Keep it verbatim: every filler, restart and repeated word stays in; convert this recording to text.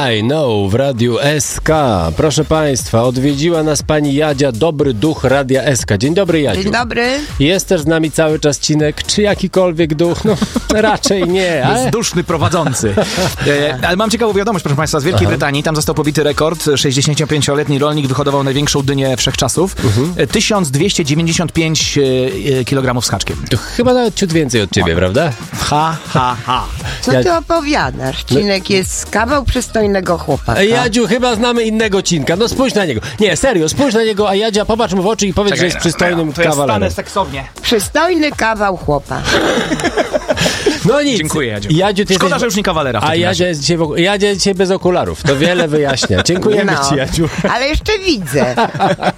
I Know w Radiu S K. Proszę Państwa, odwiedziła nas pani Jadzia, dobry duch Radia S K. Dzień dobry, Jadziu. Dzień dobry. Jest też z nami cały czas Cinek, czy jakikolwiek duch? No raczej nie. Ale... Jest duszny prowadzący. e, ale mam ciekawą wiadomość, proszę Państwa, z Wielkiej Aha. Brytanii. Tam został pobity rekord. sześćdziesięciopięcioletni rolnik wyhodował największą dynię wszechczasów. Uh-huh. tysiąc dwieście dziewięćdziesiąt pięć kilogramów z haczkiem. To chyba nawet ciut więcej od ciebie, o. prawda? Ha, ha, ha. Co ty opowiadasz? Cinek jest kawał przystojnego chłopaka. Jadziu, chyba znamy innego Cinka. No spójrz na niego. Nie, serio, spójrz na niego, a Jadzia, popatrz mu w oczy i powiedz, Czekaj, że jest przystojnym no, kawalerem. To jest seksownie. Przystojny kawał chłopa. No nic. Dziękuję, Jadziu. Jadziu ty Szkoda, jesteś... że już nie kawalera. A Jadzia jest, dzisiaj w... Jadzia jest dzisiaj bez okularów. To wiele wyjaśnia. Dziękujemy no, ci, Jadziu. Ale jeszcze widzę.